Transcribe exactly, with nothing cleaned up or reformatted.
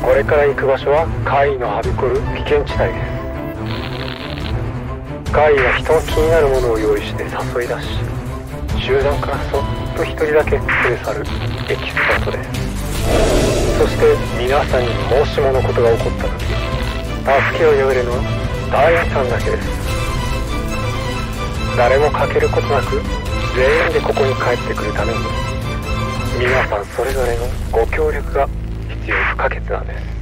これから行く場所は怪異のはびこる危険地帯です。怪異は人の気になるものを用意して誘い出し、集団からそっと一人だけ連れ去るエキスパートです。そして皆さんにもしものことが起こった時、助けを呼べるのはダイアさんだけです。誰も欠けることなく全員でここに帰ってくるために、皆さんそれぞれのご協力が必要不可欠なんです。